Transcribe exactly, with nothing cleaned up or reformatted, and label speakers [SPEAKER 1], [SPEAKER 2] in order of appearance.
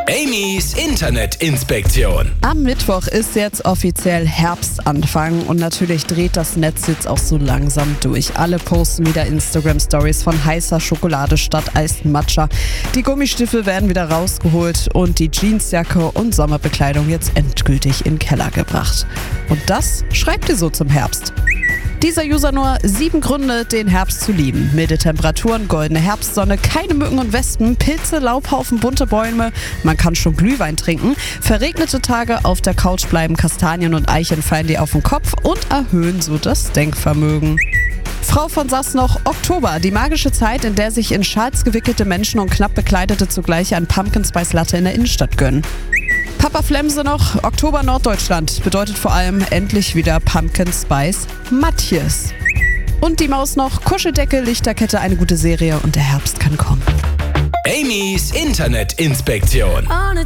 [SPEAKER 1] Amy's Internetinspektion.
[SPEAKER 2] Am Mittwoch ist jetzt offiziell Herbstanfang und natürlich dreht das Netz jetzt auch so langsam durch. Alle posten wieder Instagram-Stories von heißer Schokolade statt Eis Matcha. Die Gummistiefel werden wieder rausgeholt und die Jeansjacke und Sommerbekleidung jetzt endgültig in den Keller gebracht. Und das schreibt ihr so zum Herbst. Dieser User nur sieben Gründe, den Herbst zu lieben. Milde Temperaturen, goldene Herbstsonne, keine Mücken und Wespen, Pilze, Laubhaufen, bunte Bäume, man kann schon Glühwein trinken, verregnete Tage, auf der Couch bleiben, Kastanien und Eicheln fallen dir auf den Kopf und erhöhen so das Denkvermögen. Frau von Sass noch Oktober, die magische Zeit, in der sich in Schals gewickelte Menschen und knapp Bekleidete zugleich ein Pumpkin Spice Latte in der Innenstadt gönnen. Papa Flemse noch, Oktober Norddeutschland, bedeutet vor allem endlich wieder Pumpkin Spice Matjes. Und die Maus noch, Kuscheldecke, Lichterkette, eine gute Serie und der Herbst kann kommen.
[SPEAKER 1] Amy's Internetinspektion.